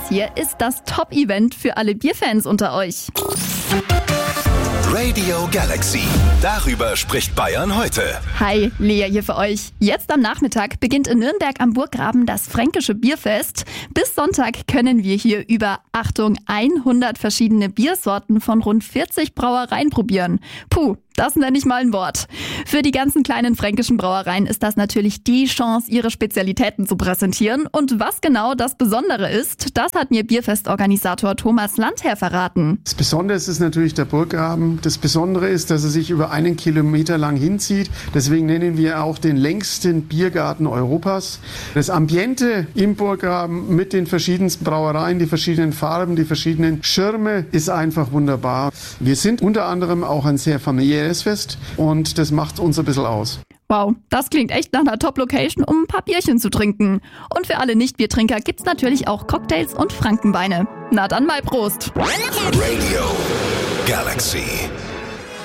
hier ist das Top-Event für alle Bierfans unter euch. Radio Galaxy. Darüber spricht Bayern heute. Hi, Lea hier für euch. Jetzt am Nachmittag beginnt in Nürnberg am Burggraben das Fränkische Bierfest. Bis Sonntag können wir hier über, Achtung, 100 verschiedene Biersorten von rund 40 Brauereien probieren. Puh, das nenne ich mal ein Wort. Für die ganzen kleinen fränkischen Brauereien ist das natürlich die Chance, ihre Spezialitäten zu präsentieren. Und was genau das Besondere ist, das hat mir Bierfestorganisator Thomas Landherr verraten. Das Besondere ist natürlich der Burggraben. Das Besondere ist, dass er sich über 1 Kilometer lang hinzieht. Deswegen nennen wir auch den längsten Biergarten Europas. Das Ambiente im Burggraben mit den verschiedensten Brauereien, die verschiedenen Farben, die verschiedenen Schirme ist einfach wunderbar. Wir sind unter anderem auch ein sehr familiäres Fest und das macht uns ein bisschen aus. Wow, das klingt echt nach einer Top-Location, um ein paar Bierchen zu trinken. Und für alle Nicht-Biertrinker gibt's natürlich auch Cocktails und Frankenweine. Na dann mal Prost! Radio Galaxy.